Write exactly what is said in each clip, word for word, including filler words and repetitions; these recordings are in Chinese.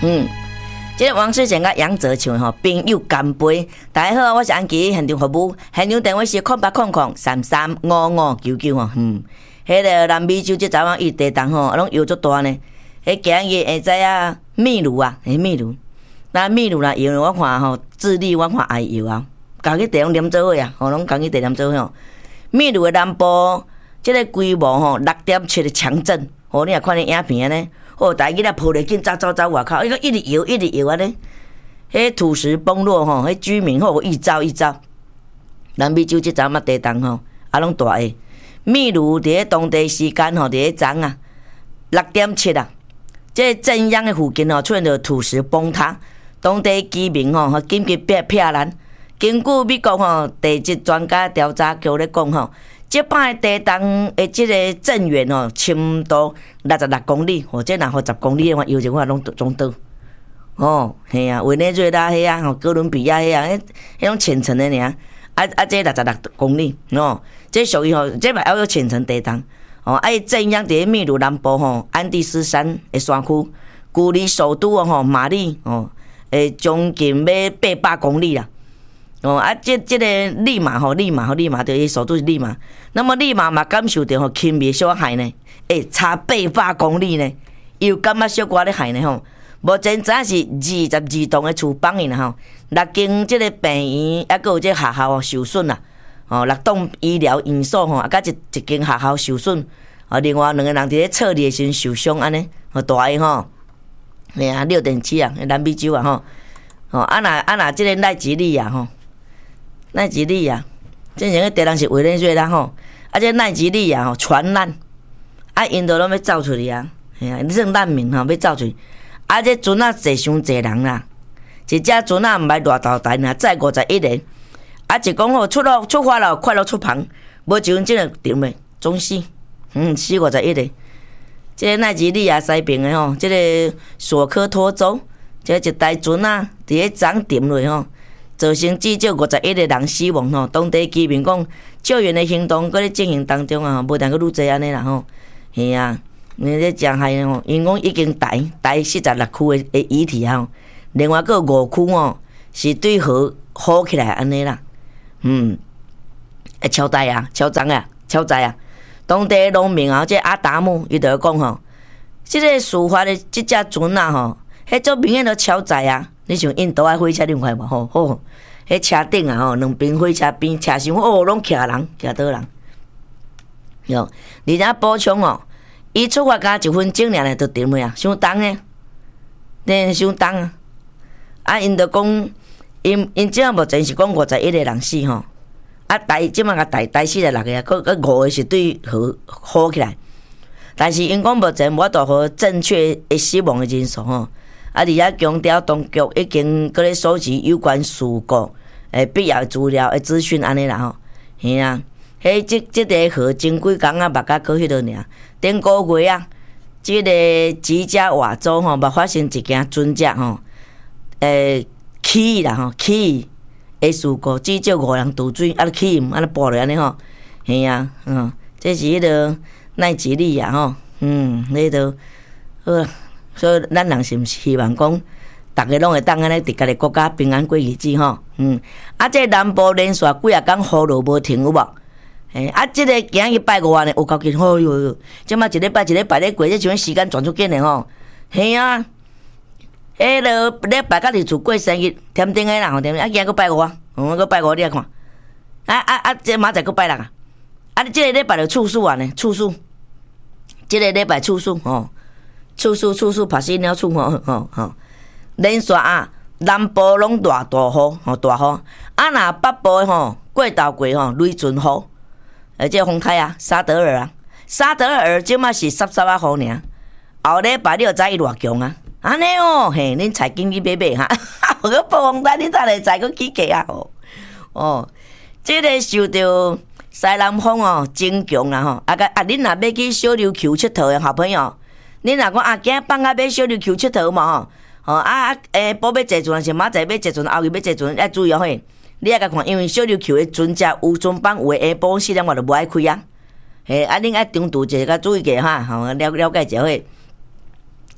嗯。这个王世贤甲杨泽唱吼，朋友干杯。大家好，我是安琪，现场服务，现场电话是空八空空三三五五九九吼。嗯，迄个南美洲这早晚伊地动吼，拢摇足大呢。迄今日会知影秘鲁啊，迄秘鲁，那秘鲁啦摇，我看吼，智利我看也摇啊，家己地拢连做伙啊，吼，拢家己地连做伙吼。秘鲁的南部，这个规模吼六点七的强震，吼，你也看那影片呢。哦，大家咧抱咧紧，走走走外口，伊个一直摇，一直摇安尼。迄土石崩落吼，迄居民吼一遭一遭。南美洲即阵嘛地动吼，啊拢大个。秘鲁伫咧当地时间吼，伫咧昨啊六点七啊，即个震央的附近吼出现着土石崩塌，当地居民吼紧急避避难。根据美国吼地质专家调查局咧讲吼。即摆地动的即个震源吼，深度六十六公里，或者若好十公里的话，有情况拢中倒。哦，系啊，委内瑞拉迄啊，吼，哥伦比亚迄啊，迄迄种浅层的尔，啊啊，这六十六公里，哦，这属于吼，这嘛还有浅层地动。哦，啊，伊震央伫秘鲁南部吼，安第斯山的山区，距离首都吼马里哦，诶，将近要八百公里啦。哦啊，这这个利马吼，利马吼，利马就是首都是利马。那么利马嘛感受到吼轻微小海呢，诶，差八百公里呢，又感觉小可咧海呢吼。目前只是二十二栋的厝崩去啦吼，六间这个病院，还佫有这学校哦受损啦。哦，六栋医疗院所吼，啊，甲一一间学校受损。啊，另外两个人伫咧撤离时受伤安尼，吼大个吼，嘿啊，六点七啊，南美洲啊吼，哦啊那啊那这个奈及利亚吼。奈及利亚，之前个地人是委内瑞拉吼，啊，这奈及利亚吼传难，啊，因都拢要走出去啊，嘿啊，你算难民吼要走出去，啊，这船啊坐伤济人啦，一只船啊毋捌偌大台呐，载五十一个，啊，一讲吼出路出发了，快乐出航，无一分钟就沉嘞，总死，嗯，死五十一个。这个奈及利亚西边的吼，这个索科托州，这一台船啊，伫咧涨沉落吼。造成至少五十一个人死亡吼，当地居民讲救援的行动搁咧进行当中啊，无但搁愈济安尼啦吼，嘿啊，你咧真害吼，因讲已经台台四十六区的遗体啊，另外搁有五区哦是对河好起来安尼啦，嗯，诶，超大啊，超脏啊，超载啊，当地农民啊，这阿达姆伊就讲吼，即个事发的即只船啊吼，迄做明显都超载啊。你像印度的火车你有看无？吼，吼，迄车顶啊，吼，两边火车边车厢哦，拢徛人，徛倒人。哟，而且补充哦，伊出发加一分钟尔咧，就沉去啊，伤重诶，呢伤重啊。啊，因着讲，因因即下目前是讲五十一个人死吼，啊，台即马甲台台四十六个啊，佮佮五个是对河好起来，但是因讲目前无法度互正确诶死亡诶人数吼。啊！而且强调当局已经搁咧收集有关事故诶必要资料诶资讯安尼啦吼，嘿啊，迄即即个河前几工啊，目甲过迄落尔，顶个月啊，即个吉加瓦州吼，捌发生一件船只吼，诶起啦吼，起诶事故，至少五人渡水，啊起啊咧爆落安尼吼，嘿啊，嗯，这是迄个奈及利亚吼，嗯，迄个好。所以，咱人是毋是希望讲，逐个拢会当安尼伫家己国家平安过日子吼？嗯，啊，这南部连续几啊工雨落无停有无？诶，啊，这个今日拜五啊呢，有够紧，哎哟哟，即马一礼拜一礼拜咧过，这像时间转出紧的吼。嘿啊，迄落礼拜甲日厝过生日，添丁个啦吼，添啊，今日个拜五啊，我个拜五你来看，啊啊啊，这明仔个拜六啊，啊，你这个礼拜就处暑啊呢，处暑，这个礼拜处暑吼。处暑处暑，拍死鸟厝吼吼吼，连续啊，南部拢大大雨吼大雨，啊若北部诶吼过头过吼雷阵雨，而且风台啊，沙德尔啊，沙德尔即马是湿湿啊雨尔，后礼拜你就知伊偌强啊，安尼哦，嘿，恁财经去买买哈，我个暴风台你才会知佫起价啊吼，哦，即个受到西南风哦真强啦吼，啊个啊恁若要去小琉球佚佗诶好朋友。你若讲啊，今日放假要小琉球佚佗嘛吼，吼啊诶，宝贝坐船是明仔载要坐船，后日要坐船，要注意哦嘿。你也甲看，因为小琉球的船只有船帮有诶下晡四点外就无爱开啊。嘿，啊，恁爱中途一下，甲注意下哈，吼了了解一下嘿。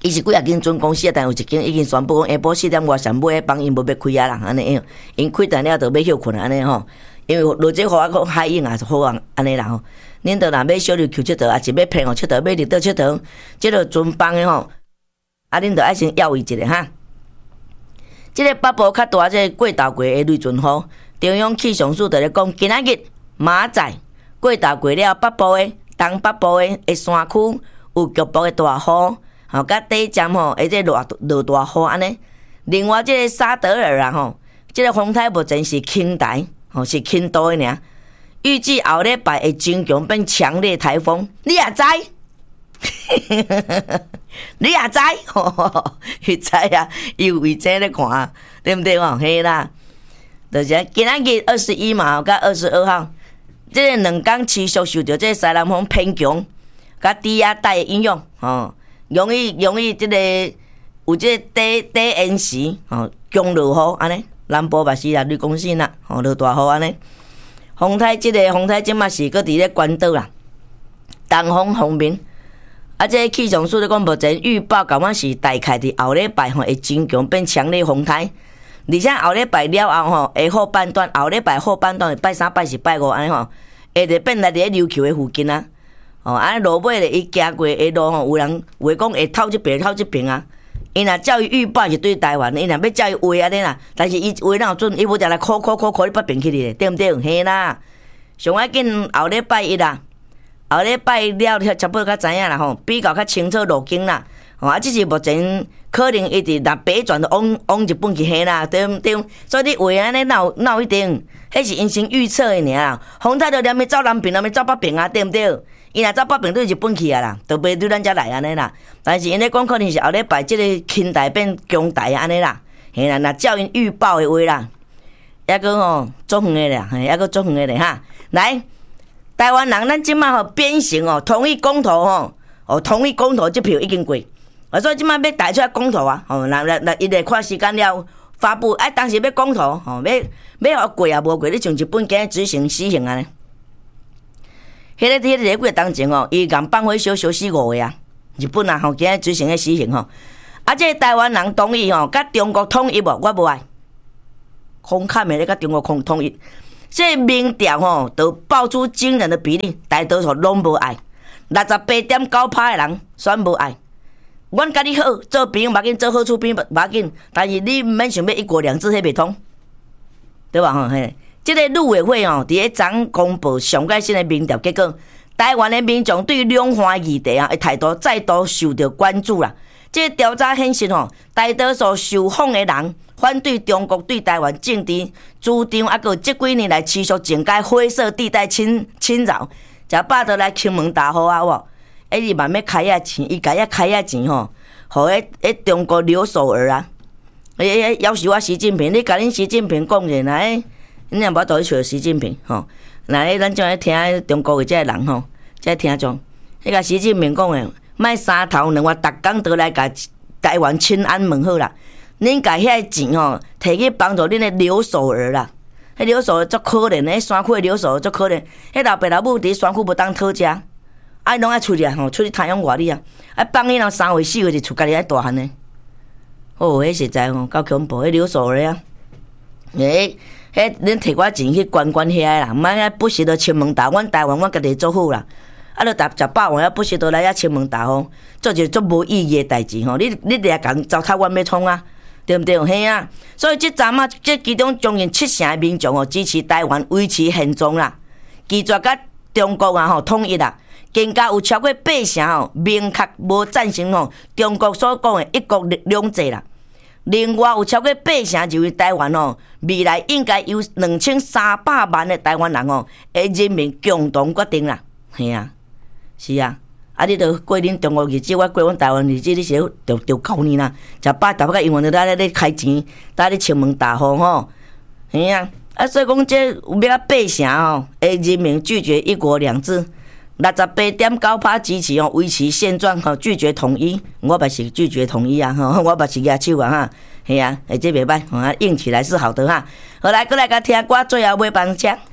伊是几啊间准公司啊，但有一间已经宣布讲下晡四点外上尾帮因无要开啊啦，安尼，因开单了就要休困安尼吼。因为落这雨啊，讲海涌也是好啊，安尼啦吼。恁着若要小琉球佚佗，也是要平湖佚佗，要离岛佚佗，即个准帮的吼，啊，恁着爱先要伊一下哈。即个北部较大即个过头过的雷阵雨，中央气象署着咧讲，今仔日明仔过头过了北部的、东北部的的山区有局部的大雨，吼，甲短暂吼，或者落落大雨安尼。另外，即个沙德尔啊吼，即个风台目前是轻台。哦，是轻度的尔，预计后礼拜会增强变强烈台风，你也知？你也知？伊知啊，伊有为这咧看，对不对哦？嘿啦，就是今仔日二十一嘛，甲二十二号，这个两天持续受到这个西南风偏强，甲低压带的影响，哦，容易容易这个有这个低低延时，哦，强落雨安尼。南部嘛是啦，雷公线啦，吼落大雨安尼。风台即、这个风台即嘛是搁伫咧关岛啦，东风方面，啊，这个气象署咧讲目前预报感觉是大概伫后礼拜吼会增强变强烈风台，而且后礼拜了后吼，下后半段后礼拜后半段拜三拜四拜五安尼吼，会着变来伫咧琉球的附近啊，哦，安尼落尾咧伊行过的路吼，有人有诶讲会透即边透即边啊。伊若照伊预报是对台湾，伊若要照伊话安尼啦，但是伊话哪有准，伊无定来考考考考你北边去哩，对毋对？嘿啦，上要紧后礼拜一啦，后礼拜了差不多较知影啦吼，比较较清楚路径啦。吼啊，即是目前可能一直若北转往往日本去嘿啦，对毋对？所以你话安尼哪有哪有一定？迄是因先预测的尔啦，风台就连咪走南边，连咪走北边啊，对毋对？伊若走北边对日本去啊啦，就袂对咱遮来安尼啦。但是因咧讲可能是后礼拜即个轻台变强台安尼啦，嘿啦，若照因预报的话啦，抑个吼足远的啦，嘿，抑个足远的咧哈。来，台湾人咱即摆吼变形哦，同意公投吼，哦同意公投即票已经过，啊所以即摆要带出来公投啊，吼，若若若伊会看时间了发布，哎当时要公投吼，要要互过也无过，你像日本今日执行死刑安尼。迄个迄个几个当前哦，伊共放火烧烧死五个啊！日本啊吼，今日执行个死刑吼，啊，这个台湾人同意吼，甲中国统一无？我无爱，空看的咧，甲中国统统一，这民调吼都爆出惊人的比例，大多数拢无爱，六十八点九趴的人选无爱。阮甲你好做朋友，无要紧；做好处朋友无要紧，但是你毋免想要一国两制，迄袂通，对吧？吼嘿。这个陆委会哦，伫咧昨公布上届新的民调结果，台湾的民众对两岸议题啊的态度再度受到关注啦。这个调查显示吼，大多数受访的人反对中国对台湾政治主张，啊，个这几年来持续整改灰色地带侵侵扰，才巴得来亲门大户啊！无，哎，伊慢慢开啊钱，伊家遐开啊钱吼，互迄迄中国留守儿啊，诶，要求我习近平，你甲恁习近平讲者来。你若无倒去找习近平吼，那咧咱种咧听中国的这个人吼，这听众，迄个习近平讲的，莫三头两尾，逐工都来甲台湾亲安问好啦。恁甲遐个钱吼，摕去帮助恁的留守儿啦。迄留守儿足可怜的，迄山区的留守儿足可怜。迄老爸老母伫山区无当讨食，啊，拢爱出去啊，吼，出去太阳外里啊，啊，放伊若三岁四岁就厝家己爱大汉的。哦，迄实在吼，够恐怖，迄留守儿啊，诶。迄恁摕我钱去管管遐啦，莫遐不时都亲门大，阮台湾阮家己做好啦。啊，著食饱饭，不时都来遐亲门大吼，做一足无意义的代志吼。你你掠共糟蹋阮要创啊，对毋对？嘿啊，所以即阵啊，即其中将近七成的民众吼支持台湾维持现状啦，拒绝甲中国啊吼统一啦。更加有超过八成吼明确无赞成吼中国所讲的一国两制啦。另外有超过八成认为台湾哦，未来应该由两千三百万的台湾人哦，的人民共同决定啦。嘿啊，是啊，啊你著过恁中国日子，我过阮台湾日子，你是着着搞你啦。食饱逐摆甲英文在咧咧开钱，在咧亲门大户吼，嘿啊，啊所以讲这有要八成哦，的人民拒绝一国两制。六十八点九趴支持哦，维持现状吼，拒绝统一。我嘛是拒绝统一啊，吼，我嘛是举手啊哈，系啊，诶，这袂歹，啊，硬起来是好的哈。好来，过来甲听歌，最后尾帮车。